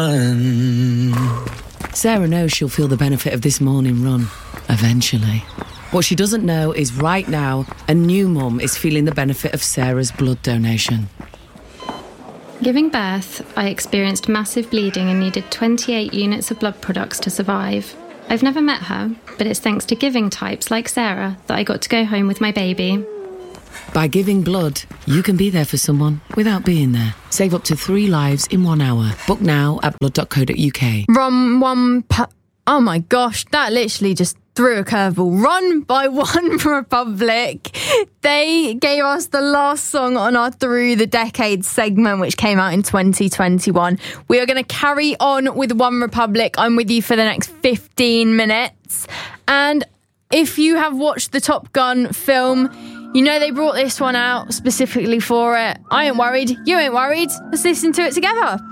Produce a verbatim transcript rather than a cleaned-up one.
Sarah knows she'll feel the benefit of this morning run, eventually. What she doesn't know is right now, a new mum is feeling the benefit of Sarah's blood donation. Giving birth, I experienced massive bleeding and needed twenty-eight units of blood products to survive. I've never met her, but it's thanks to giving types like Sarah that I got to go home with my baby. By giving blood, you can be there for someone without being there. Save up to three lives in one hour. Book now at blood dot co dot uk. Run one... Pa- oh my gosh, that literally just threw a curveball. Run by One Republic. They gave us the last song on our Through the Decades segment, which came out in twenty twenty-one. We are going to carry on with One Republic. I'm with you for the next fifteen minutes. And if you have watched the Top Gun film, you know they brought this one out specifically for it. I ain't worried. You ain't worried. Let's listen to it together.